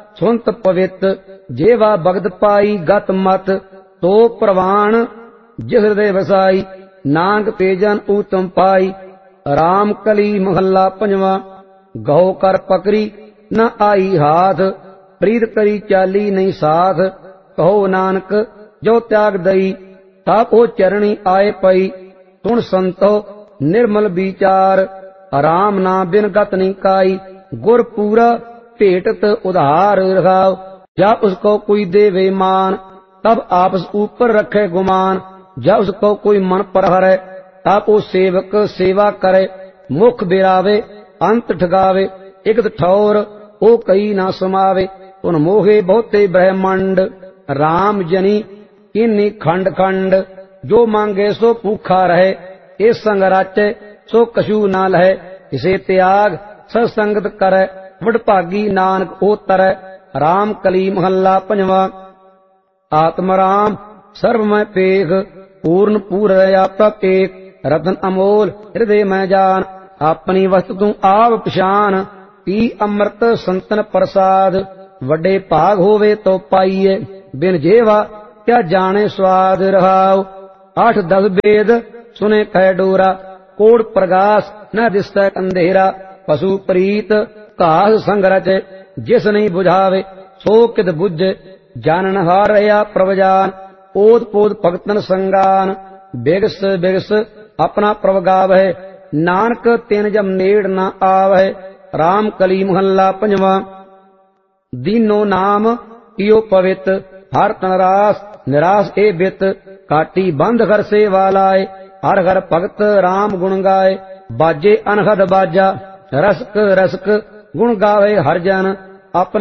ਸੁਨਤ ਪਵਿੱਤ, ਜੇਵਾ ਭਗਤ ਪਾਈ ਗਤ ਮਤ, ਤੋ ਪ੍ਰਵਾਨ ਜਿਸ ਹਿਰਦੇ ਵਸਾਈ, ਨਾਨਕ ਤੇ ਜਨ ਊਤਮ ਪਾਈ। ਰਾਮ ਕਲੀ ਮਹੱਲਾ ਪੰਜਵਾਂ। ਗਹੁ ਕਰ ਪਕਰੀ ਨ ਆਈ ਹਾਥ, ਪ੍ਰੀਤ ਕਰੀ ਚਾਲੀ ਨਹੀਂ ਸਾਥ, ਕਹੋ ਨਾਨਕ ਜੋ ਤਿਆਗ ਦਈ, ਤਾਪ ਉਹ ਚਰਣੀ ਆਏ ਪਈ। ਸੁਣ ਸੰਤੋ निर्मल विचार, राम ना बिन गत नहीं काई, गुर पूरा भेटत उधार रखाव। जा उसको कोई देवे मान, तब आपस ऊपर रखे गुमान। जा उसको कोई मन पर हरे, तब वो सेवक सेवा करे। मुख बिरावे अंत ठगावे, एक ठौर ओ कई ना समावे। उन मोहे बहुते ब्रह्मंड, राम जनी इन्नी खंड खंड। जो मांगे सो भूखा रहे, इस संग राचे सो कछू ना लहे। इसे त्याग सत्संगत करे, वडभागी नानक ओ तरै। राम कली महला पंजवा। आत्म राम सर्व मैं पेख, पूर्ण पूर आपका टेक। रतन अमोल हृदय में जान, अपनी वस्तु तू आप पछान। पी अमृत संतन प्रसाद, वड्डे भाग होवे तो पाइए। बिन जेवा क्या जाने स्वाद रहाव। 8-10 वेद सुने कह डोरा, कोड प्रगास न दिसै अंधेरा। पशु प्रीत घास संग रचे, जिस नहीं बुझावे सो कित बुझे। जानन हार रहा प्रभ जान, ओत पोत भगतन संगान। बिगस बिगस अपना प्रभ गावै, नानक तिन जम नेड़ न आवै। राम कली महला पंजवा। दीनो नाम कियो पवित, हर तन रास निराश ए बित। काटी बंद घर से वालाए, हर घर भगत राम गुण गाए। बाजे अनहद बाजा, रसक रसक गुण गावे हर जन। अपने